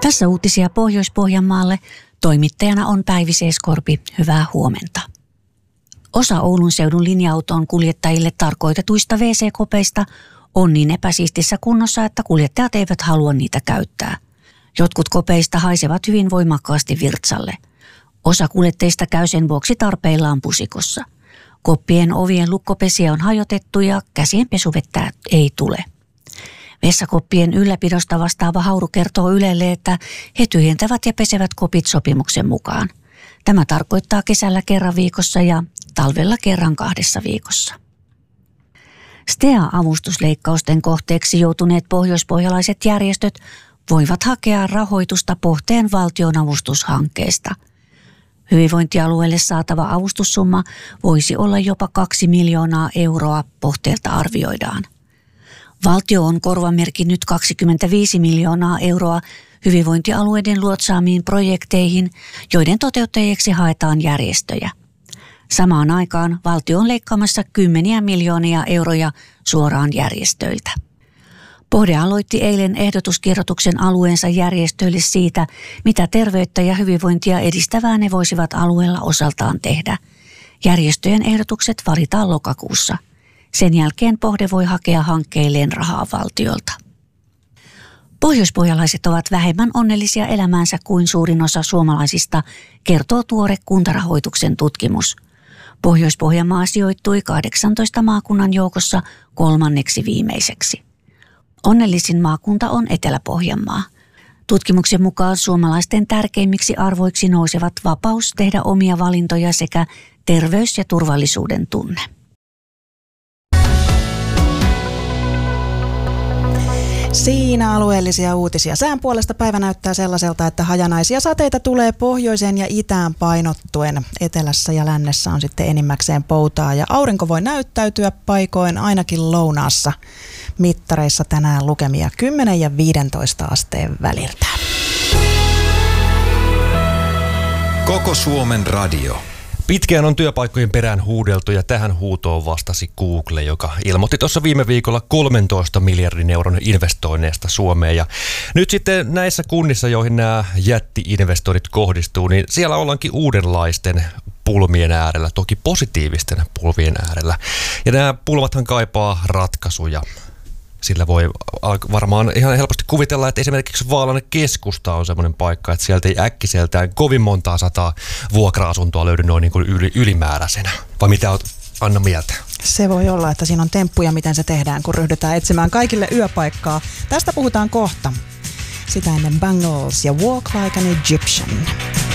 Tässä uutisia Pohjois-Pohjanmaalle. Toimittajana on Päivi Seeskorpi. Hyvää huomenta. Osa Oulun seudun linja-auton kuljettajille tarkoitetuista WC-kopeista on niin epäsiistissä kunnossa, että kuljettajat eivät halua niitä käyttää. Jotkut kopeista haisevat hyvin voimakkaasti virtsalle. Osa kuljettajista käy sen vuoksi tarpeillaan pusikossa. Koppien ovien lukkopesiä on hajotettu ja käsien pesuvettä ei tule. Vessakoppien ylläpidosta vastaava Hauru kertoo Ylelle, että he tyhjentävät ja pesevät kopit sopimuksen mukaan. Tämä tarkoittaa kesällä kerran viikossa ja talvella kerran 2 viikossa. STEA-avustusleikkausten kohteeksi joutuneet pohjoispohjalaiset järjestöt voivat hakea rahoitusta Pohteen valtionavustushankkeesta. Hyvinvointialueelle saatava avustussumma voisi olla jopa 2 miljoonaa euroa, Pohteelta arvioidaan. Valtio on korvamerkinnyt 25 miljoonaa euroa hyvinvointialueiden luotsaamiin projekteihin, joiden toteuttajiksi haetaan järjestöjä. Samaan aikaan valtio on leikkaamassa 10 miljoonia euroja suoraan järjestöiltä. Pohde aloitti eilen ehdotuskirjoituksen alueensa järjestöille siitä, mitä terveyttä ja hyvinvointia edistävää ne voisivat alueella osaltaan tehdä. Järjestöjen ehdotukset valitaan lokakuussa. Sen jälkeen Pohde voi hakea hankkeilleen rahaa valtiolta. Pohjoispohjalaiset ovat vähemmän onnellisia elämäänsä kuin suurin osa suomalaisista, kertoo tuore Kuntarahoituksen tutkimus. Pohjois-Pohjanmaa sijoittui 18 maakunnan joukossa 3. viimeiseksi. Onnellisin maakunta on Etelä-Pohjanmaa. Tutkimuksen mukaan suomalaisten tärkeimmiksi arvoiksi nousevat vapaus tehdä omia valintoja sekä terveys- ja turvallisuuden tunne. Siinä alueellisia uutisia. Sään puolesta päivä näyttää sellaiselta, että hajanaisia sateita tulee pohjoiseen ja itään painottuen. Etelässä ja lännessä on sitten enimmäkseen poutaa ja aurinko voi näyttäytyä paikoin ainakin lounaassa. Mittareissa tänään lukemia 10 ja 15 asteen väliltä. Koko Suomen radio. Pitkään on työpaikkojen perään huudeltu ja tähän huutoon vastasi Google, joka ilmoitti tuossa viime viikolla 13 miljardin euron investoinneista Suomeen. Ja nyt sitten näissä kunnissa, joihin nämä jätti-investoinnit kohdistuu, niin siellä ollaankin uudenlaisten pulmien äärellä, toki positiivisten pulmien äärellä. Ja nämä pulmathan kaipaa ratkaisuja. Sillä voi varmaan ihan helposti kuvitella, että esimerkiksi Vaalan keskusta on semmoinen paikka, että sieltä ei äkkiseltään kovin montaa sataa vuokra-asuntoa löydy noin niin kuin ylimääräisenä. Vai mitä olet, Anna, mieltä? Se voi olla, että siinä on temppuja, miten se tehdään, kun ryhdytään etsimään kaikille yöpaikkaa. Tästä puhutaan kohta. Sitä ennen Bangles ja Walk Like an Egyptian.